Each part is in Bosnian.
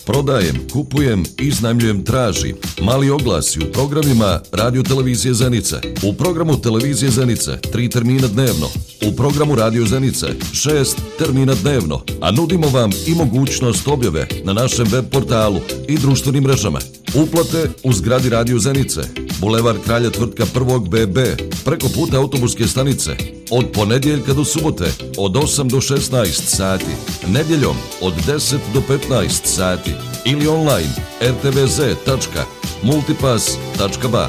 Prodajem, kupujem, iznajmljujem, tražim. Mali oglasi u programima Radio Televizije Zenica. U programu Televizije Zenice 3 termina dnevno. U programu Radio Zenice 6 termina dnevno. A nudimo vam i mogućnost objave na našem web portalu i društvenim mrežama. Uplate u zgradi Radio Zenice, Bulevar Kralja Tvrtka 1. BB, preko puta autobuske stanice, od ponedjeljka do subote, od 8 do 16 sati, nedjeljom od 10 do 15 sati ili online rtvz.multipass.ba.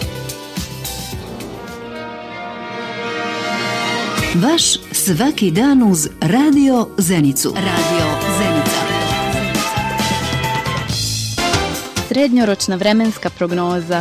Vaš svaki dan uz Radio Zenicu. Radio Zenica. Srednjoročna vremenska prognoza.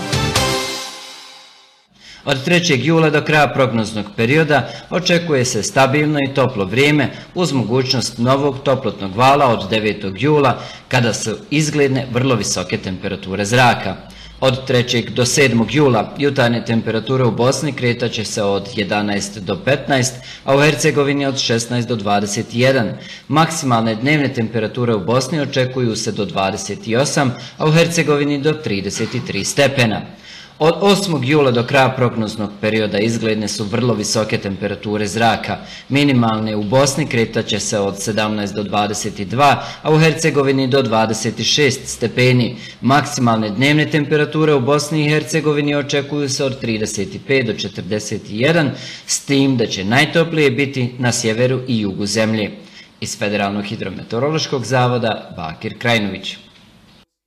Od 3. jula do kraja prognoznog perioda očekuje se stabilno i toplo vrijeme uz mogućnost novog toplotnog vala od 9. jula kada su izgledne vrlo visoke temperature zraka. Od 3. do 7. jula jutarnje temperature u Bosni kretat će se od 11 do 15, a u Hercegovini od 16 do 21. Maksimalne dnevne temperature u Bosni očekuju se do 28, a u Hercegovini do 33 stepena. Od 8. jula do kraja prognoznog perioda izgledne su vrlo visoke temperature zraka. Minimalne u Bosni kretat će se od 17 do 22, a u Hercegovini do 26 stepeni. Maksimalne dnevne temperature u Bosni i Hercegovini očekuju se od 35 do 41, s tim da će najtoplije biti na sjeveru i jugu zemlje. Iz Federalnog hidrometeorološkog zavoda Bakir Krajnović.